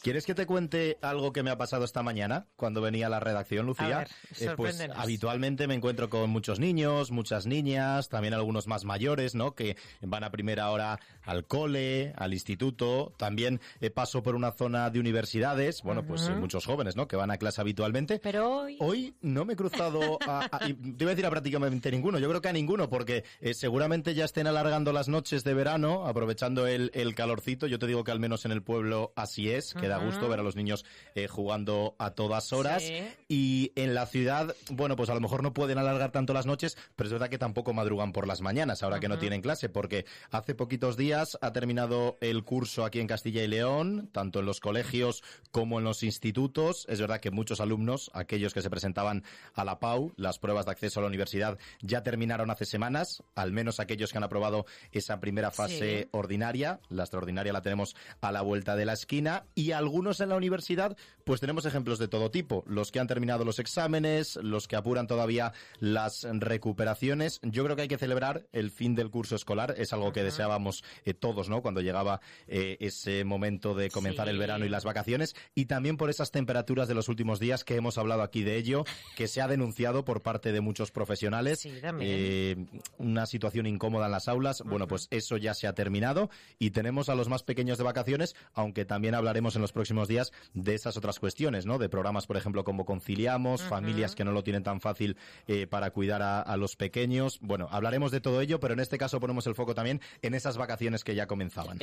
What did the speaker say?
¿Quieres que te cuente algo que me ha pasado esta mañana cuando venía a la redacción, Lucía? A ver, Pues sorpréndenos. habitualmente me encuentro con muchos niños, muchas niñas, también algunos más mayores, ¿no? Que van a primera hora al cole, al instituto. También paso por una zona de universidades, bueno, pues muchos jóvenes, ¿no? Que van a clase habitualmente. Pero Hoy no me he cruzado y te iba a decir a prácticamente ninguno. Yo creo que a ninguno, porque seguramente ya estén alargando las noches de verano, aprovechando el calorcito. Yo te digo que al menos en el pueblo así es, que da gusto ver a los niños jugando a todas horas. Sí. Y en la ciudad, bueno, pues a lo mejor no pueden alargar tanto las noches, pero es verdad que tampoco madrugan por las mañanas, ahora que no tienen clase, porque hace poquitos días ha terminado el curso aquí en Castilla y León, tanto en los colegios como en los institutos. Es verdad que muchos alumnos, aquellos que se presentaban a la PAU, las pruebas de acceso a la universidad, ya terminaron hace semanas, al menos aquellos que han aprobado esa primera fase ordinaria. La extraordinaria la tenemos a la vuelta de la esquina, y algunos en la universidad, pues tenemos ejemplos de todo tipo. Los que han terminado los exámenes, los que apuran todavía las recuperaciones. Yo creo que hay que celebrar el fin del curso escolar, es algo que deseábamos todos, ¿no? Cuando llegaba ese momento de comenzar el verano y las vacaciones, y también por esas temperaturas de los últimos días que hemos hablado aquí de ello, que se ha denunciado por parte de muchos profesionales. Sí, también. Una situación incómoda en las aulas. Bueno, pues eso ya se ha terminado y tenemos a los más pequeños de vacaciones, aunque también hablaremos en los próximos días de esas otras cuestiones, ¿no? De programas, por ejemplo, como Conciliamos, familias que no lo tienen tan fácil para cuidar a los pequeños. Bueno, hablaremos de todo ello, pero en este caso ponemos el foco también en esas vacaciones que ya comenzaban.